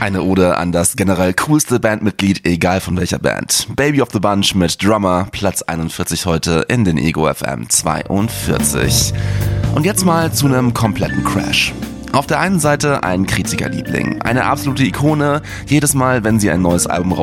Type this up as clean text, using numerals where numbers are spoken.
Eine Ode an das generell coolste Bandmitglied, egal von welcher Band. Baby of the Bunch mit Drummer, Platz 41 heute in den Ego FM 42. Und jetzt mal zu einem kompletten Crash. Auf der einen Seite ein Kritikerliebling, eine absolute Ikone. Jedes Mal, wenn sie ein neues Album